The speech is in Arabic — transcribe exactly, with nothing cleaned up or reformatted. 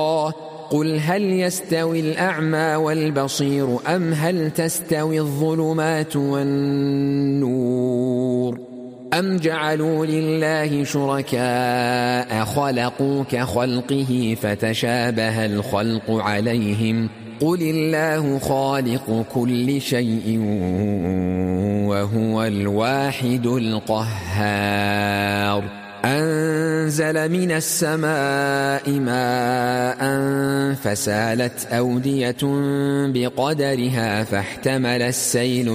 قل هل يستوي الأعمى والبصير أم هل تستوي الظلمات والنور أم جعلوا لله شركاء خلقوا كخلقه فتشابه الخلق عليهم قل الله خالق كل شيء وهو الواحد القهار أنزل من السماء ماء فسالت أودية بقدرها فاحتمل السيل